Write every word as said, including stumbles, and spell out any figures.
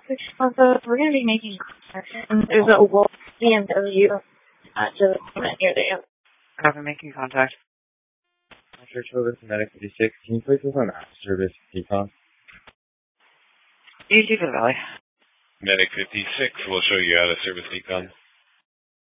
So we're going to be making contact, and there's a Wolf B M W at the moment near there. Copy, making contact. Church Service Medic fifty-six, can you place us on app service decon? E T to the Valley. Medic fifty-six will show you out of service decon.